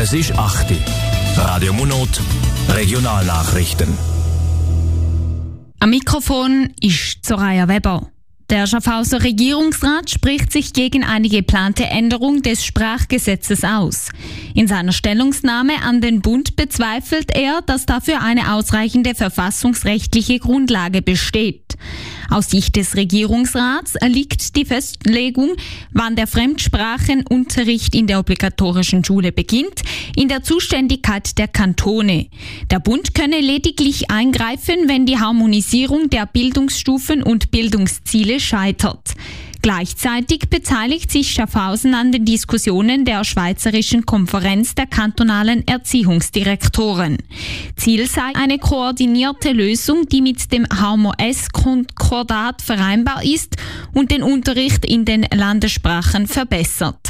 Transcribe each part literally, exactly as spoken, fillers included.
Es ist acht Uhr. Radio Monot, Regionalnachrichten. Am Mikrofon ist Soraya Weber. Der Schaffhauser Regierungsrat spricht sich gegen eine geplante Änderung des Sprachgesetzes aus. In seiner Stellungnahme an den Bund bezweifelt er, dass dafür eine ausreichende verfassungsrechtliche Grundlage besteht. Aus Sicht des Regierungsrats liegt die Festlegung, wann der Fremdsprachenunterricht in der obligatorischen Schule beginnt, in der Zuständigkeit der Kantone. Der Bund könne lediglich eingreifen, wenn die Harmonisierung der Bildungsstufen und Bildungsziele scheitert. Gleichzeitig beteiligt sich Schaffhausen an den Diskussionen der Schweizerischen Konferenz der kantonalen Erziehungsdirektoren. Ziel sei eine koordinierte Lösung, die mit dem H M O S-Konkordat vereinbar ist und den Unterricht in den Landessprachen verbessert.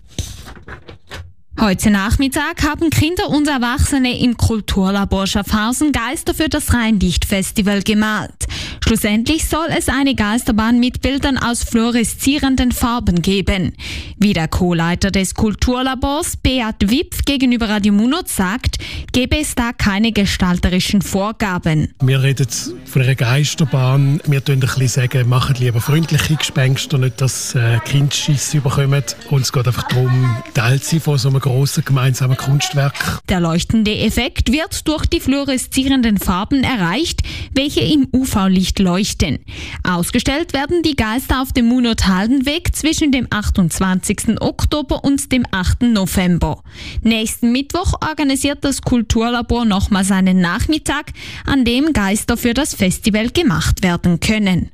Heute Nachmittag haben Kinder und Erwachsene im Kulturlabor Schaffhausen Geister für das Rheinlicht-Festival gemalt. Schlussendlich soll es eine Geisterbahn mit Bildern aus fluoreszierenden Farben geben. Wie der Co-Leiter des Kulturlabors, Beat Wipf, gegenüber Radio Monot sagt, gäbe es da keine gestalterischen Vorgaben. Wir reden von einer Geisterbahn. Wir sagen ein bisschen, sagen, machen lieber freundliche Gespenster, nicht dass äh, Kinder Schiss bekommen. Und es geht einfach darum, Teil zu sein von so einem grossen gemeinsamen Kunstwerk. Der leuchtende Effekt wird durch die fluoreszierenden Farben erreicht, welche im U V-Licht leuchten. Ausgestellt werden die Geister auf dem Monot-Haldenweg zwischen dem achtundzwanzigsten Oktober und dem achten November. Nächsten Mittwoch organisiert das Kulturlabor nochmals einen Nachmittag, an dem Geister für das Festival gemacht werden können.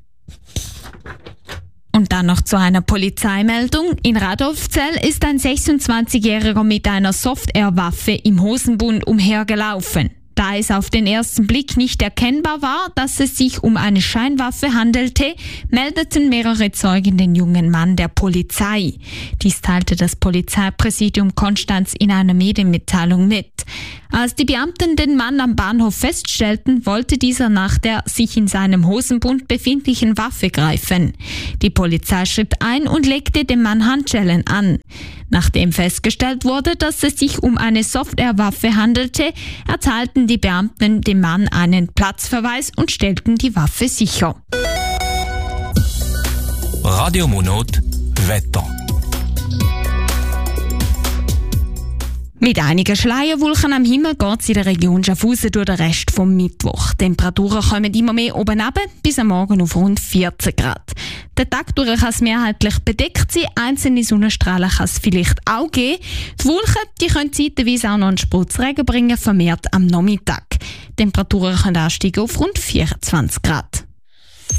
Und dann noch zu einer Polizeimeldung. In Radolfzell ist ein sechsundzwanzigjähriger mit einer Software-Waffe im Hosenbund umhergelaufen. Da es auf den ersten Blick nicht erkennbar war, dass es sich um eine Scheinwaffe handelte, meldeten mehrere Zeugen den jungen Mann der Polizei. Dies teilte das Polizeipräsidium Konstanz in einer Medienmitteilung mit. Als die Beamten den Mann am Bahnhof feststellten, wollte dieser nach der sich in seinem Hosenbund befindlichen Waffe greifen. Die Polizei schritt ein und legte dem Mann Handschellen an. Nachdem festgestellt wurde, dass es sich um eine Softwarewaffe handelte, erteilten die Beamten dem Mann einen Platzverweis und stellten die Waffe sicher. Radio Monot, Wetter. Mit einigen Schleierwolken am Himmel geht es in der Region Schaffhausen durch den Rest vom Mittwoch. Die Temperaturen kommen immer mehr oben runter, bis am Morgen auf rund vierzehn Grad. Der Tag durch kann es mehrheitlich bedeckt sein, einzelne Sonnenstrahlen kann es vielleicht auch geben. Die Wolken die können zeitweise auch noch einen Spurzregen bringen, vermehrt am Nachmittag. Die Temperaturen können ansteigen auf rund vierundzwanzig Grad.